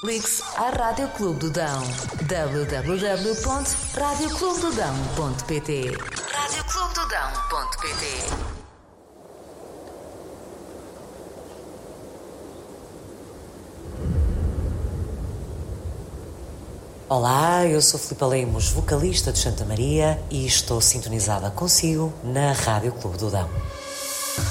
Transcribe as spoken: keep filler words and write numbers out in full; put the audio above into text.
Ligue-se à Rádio Clube do Dão. w w w ponto rádio clube do dão ponto p t rádio clube do dão ponto p t. Olá, eu sou Filipa Lemos, vocalista de Santa Maria, e estou sintonizada consigo na Rádio Clube do Dão.